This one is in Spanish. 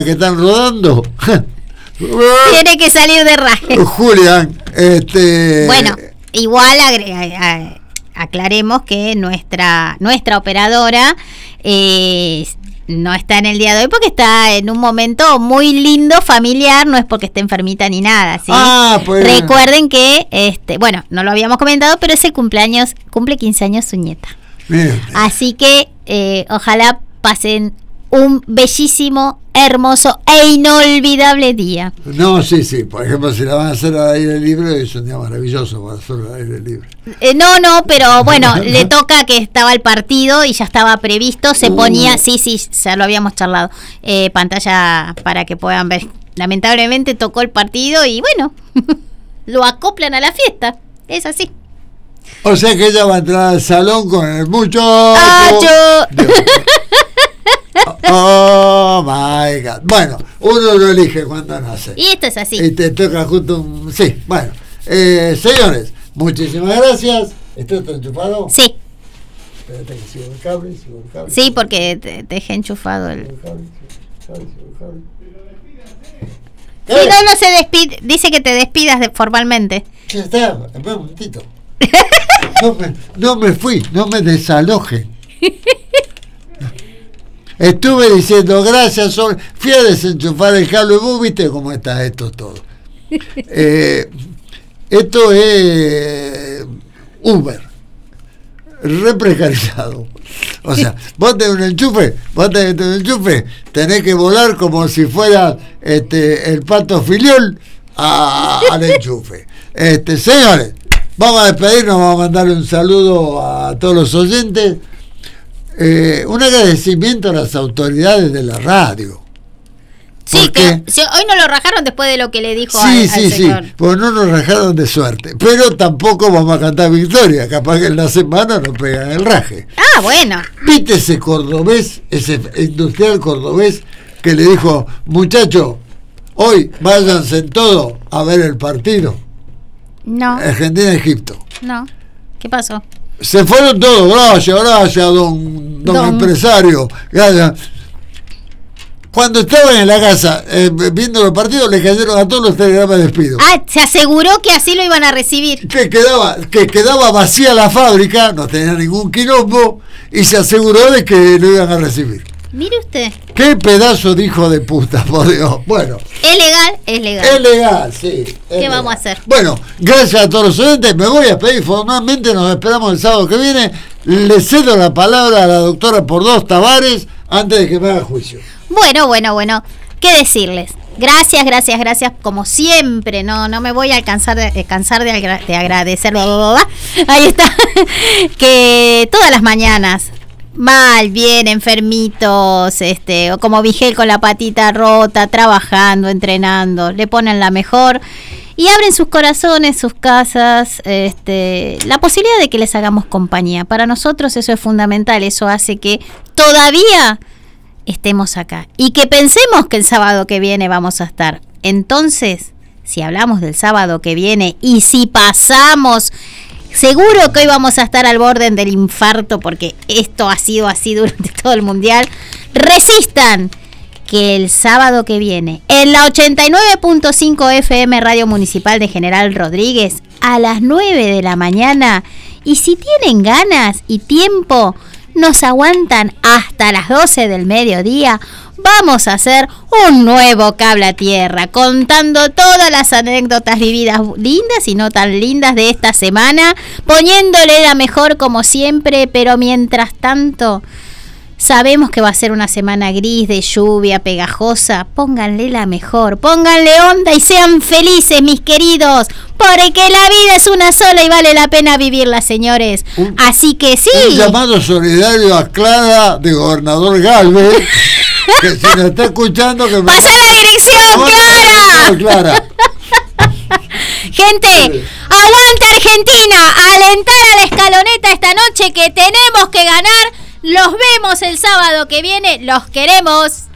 que están rodando. Tiene que salir de raje. Julián, Bueno, igual aclaremos que nuestra operadora no está en el día de hoy porque está en un momento muy lindo, familiar, no es porque esté enfermita ni nada, ¿sí? Pues. Recuerden que, bueno, no lo habíamos comentado, pero ese cumple 15 años su nieta. Bien. Así que ojalá pasen un bellísimo, hermoso e inolvidable día. No, sí, por ejemplo, si la van a hacer al aire libre, es un día maravilloso para hacerlo al aire libre. No, pero bueno, le toca que estaba el partido y ya estaba previsto, se ponía, sí, ya lo habíamos charlado, pantalla para que puedan ver. Lamentablemente tocó el partido y bueno, lo acoplan a la fiesta, es así. O sea que ella va a entrar al salón con el mucho... Oh my God. Bueno, uno lo elige cuando nace. Y esto es así. Y te toca justo un... Sí, bueno. Señores, muchísimas gracias. ¿Está enchufado? Sí. Espérate que sigo el cable. Sí, porque te dejé enchufado el... Si no se despide, dice que te despidas formalmente. Ya está, espera un momentito. No me fui, no me desalojen. Estuve diciendo gracias, fui a desenchufar el cable, vos viste cómo está esto todo. Esto es Uber, re precarizado. O sea, vos tenés un enchufe, tenés que volar como si fuera el pato filiol al enchufe. Señores, vamos a despedirnos, vamos a mandarle un saludo a todos los oyentes. Un agradecimiento a las autoridades de la radio. Sí, que hoy no lo rajaron después de lo que le dijo al señor. Sí, pues no nos rajaron de suerte. Pero tampoco vamos a cantar victoria. Capaz que en la semana nos pegan el raje. Bueno. ¿Viste ese cordobés, ese industrial cordobés que le dijo, muchachos, hoy váyanse en todo a ver el partido? No. Argentina-Egipto. No. ¿Qué pasó? Se fueron todos, gracias, don empresario, gracias. Cuando estaban en la casa viendo los partidos, le cayeron a todos los telegramas de despido. Se aseguró que así lo iban a recibir. Que quedaba vacía la fábrica, no tenía ningún quilombo, y se aseguró de que lo iban a recibir. Mire usted. Qué pedazo de hijo de puta, por Dios. Bueno. Es legal. Es legal, sí. ¿Qué vamos a hacer? Bueno, gracias a todos los oyentes. Me voy a pedir formalmente, nos esperamos el sábado que viene. Le cedo la palabra a la doctora Pordós Tavares antes de que me haga juicio. Bueno. ¿Qué decirles? Gracias, como siempre. No me voy a cansar de agradecer. Ahí está. Que todas las mañanas, mal, bien, enfermitos, o como Vigel con la patita rota, trabajando, entrenando, le ponen la mejor y abren sus corazones, sus casas, la posibilidad de que les hagamos compañía. Para nosotros eso es fundamental, eso hace que todavía estemos acá y que pensemos que el sábado que viene vamos a estar. Entonces, si hablamos del sábado que viene y si pasamos, seguro que hoy vamos a estar al borde del infarto porque esto ha sido así durante todo el mundial. Resistan, que el sábado que viene en la 89.5 FM Radio Municipal de General Rodríguez a las 9 de la mañana, y si tienen ganas y tiempo, nos aguantan hasta las 12 del mediodía, vamos a hacer un nuevo Cable a Tierra, contando todas las anécdotas vividas, lindas y no tan lindas, de esta semana, poniéndole la mejor como siempre, pero mientras tanto, sabemos que va a ser una semana gris, de lluvia, pegajosa. Pónganle la mejor, pónganle onda y sean felices, mis queridos, porque la vida es una sola y vale la pena vivirla, señores. Así que sí. Un llamado solidario a Clara, de Gobernador Galvez, que si nos está escuchando, que ¡pasa la dirección, Clara! Gente, aguanta Argentina, alentar a la Escaloneta esta noche, que tenemos que ganar. Los vemos el sábado que viene, los queremos.